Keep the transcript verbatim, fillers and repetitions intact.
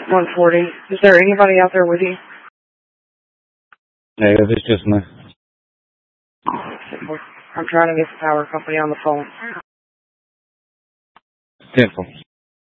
one forty. Is there anybody out there with you? Negative, it's just me. I'm trying to get the power company on the phone. Simple.